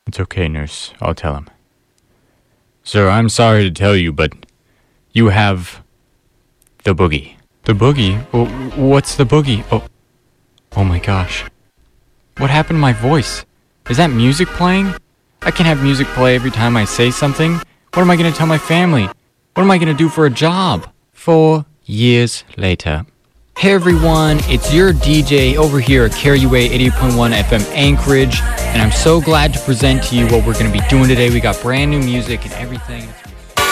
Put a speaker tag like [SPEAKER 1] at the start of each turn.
[SPEAKER 1] It's okay, nurse. I'll tell him. Sir, I'm sorry to tell you, but you have the boogie. The boogie? What's the boogie? Oh my gosh. What happened to my voice? Is that music playing? I can't have music play every time I say something. What am I going to tell my family? What am I going to do for a job? 4 years later. Hey everyone, it's your DJ over here at KRUA 88.1 FM Anchorage, and I'm so glad to present to you what we're going to be doing today. We got brand new music and everything.